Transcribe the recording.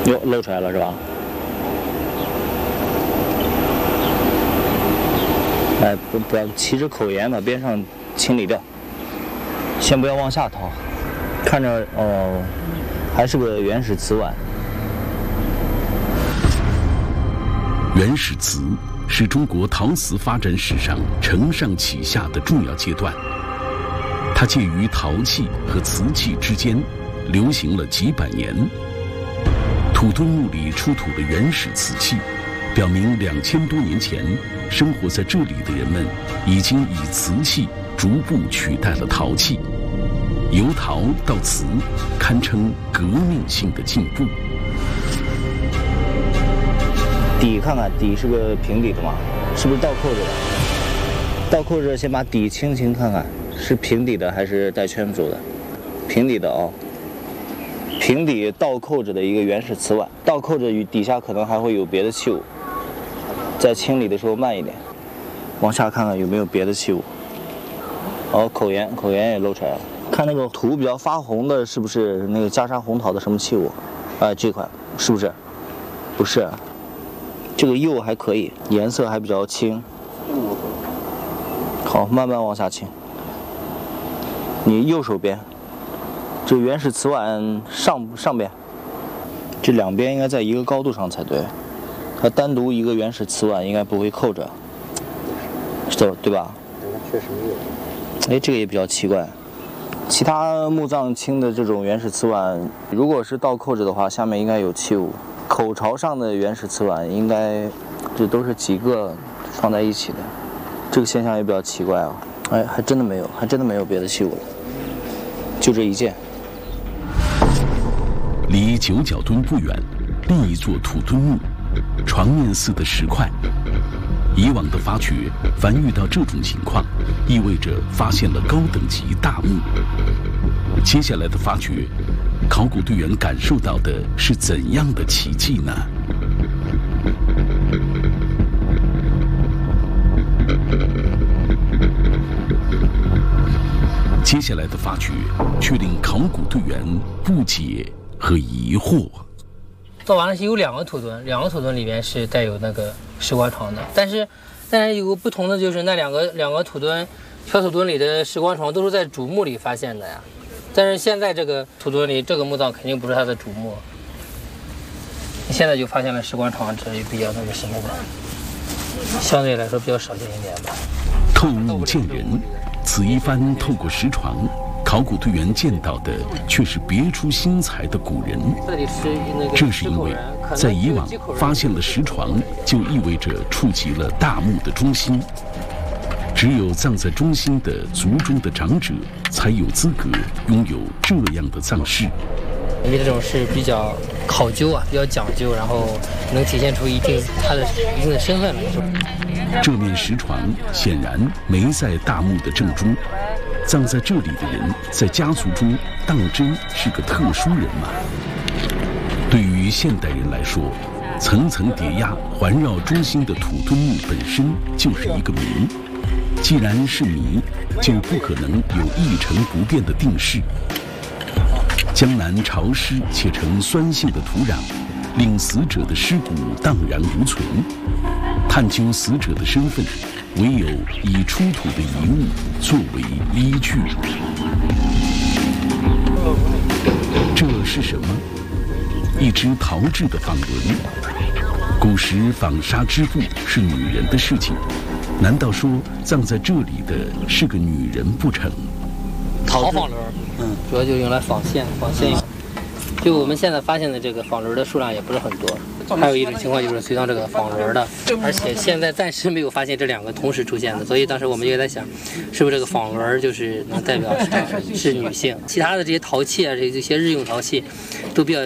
哟，露出来了是吧？哎，不要骑着口沿把边上清理掉，先不要往下掏。看着哦，还是个原始瓷碗。 原始瓷是中国陶瓷发展史上承上启下的重要阶段，它介于陶器和瓷器之间，流行了几百年。土墩墓里出土的原始瓷器，表明2000多年前生活在这里的人们已经以瓷器逐步取代了陶器，由陶到瓷，堪称革命性的进步。 底看看，底是个平底的吗？是不是倒扣着的？倒扣着，先把底清清看看，是平底的还是带圈组的？平底的哦。平底倒扣着的一个原始瓷碗，倒扣着与底下可能还会有别的器物，在清理的时候慢一点，往下看看有没有别的器物。哦，口沿也露出来了，看那个土比较发红的，是不是那个袈裟红陶的什么器物？这款是不是？不是，这个釉还可以，颜色还比较清。好，慢慢往下清。你右手边。这原始瓷碗上边，这两边应该在一个高度上才对。它单独一个原始瓷碗应该不会扣着，对吧？ 确实没有。 哎，这个也比较奇怪。其他墓葬清的这种原始瓷碗，如果是倒扣着的话，下面应该有器物。口朝上的原始瓷碗应该，这都是几个放在一起的，这个现象也比较奇怪啊。哎，还真的没有别的器物了，就这一件。 离九角墩不远，另一座土墩墓，床面似的石块。以往的发掘，凡遇到这种情况，意味着发现了高等级大墓。接下来的发掘，考古队员感受到的是怎样的奇迹呢？接下来的发掘却令考古队员不解和疑惑。 造完了是有两个土墩里边是带有那个石棺床的，但是有个不同的就是那两个土墩，小土墩里的石棺床都是在主墓里发现的呀。但是现在这个土墩里这个墓葬肯定不是它的主墓，现在就发现了石棺床，这也比较那个什么的，相对来说比较少见一点吧。 透物见人，此一番透过石床，考古队员见到的却是别出心裁的古人。这是因为在以往发现了石床，就意味着触及了大墓的中心。只有葬在中心的族中的长者，才有资格拥有这样的葬式。 因为这种是比较考究啊，比较讲究，然后能体现出他的一定的身份来。 这面石床显然没在大墓的正中，葬在这里的人在家族中当真是个特殊人吗？对于现代人来说，层层叠压环绕中心的土墩墓本身就是一个谜。既然是谜，就不可能有一成不变的定式。江南潮湿且呈酸性的土壤，令死者的尸骨荡然无存。探究死者的身份，唯有以出土的遗物作为依据。这是什么？一只陶制的纺轮。古时纺纱织布是女人的事情，难道说葬在这里的是个女人不成？ 陶纺轮，主要就用来纺线。就我们现在发现的这个纺轮的数量也不是很多。还有一种情况就是随葬这个纺轮的，而且现在暂时没有发现这两个同时出现的，所以当时我们就在想，是不是这个纺轮就是能代表是女性？其他的这些陶器啊，这些日用陶器，都比较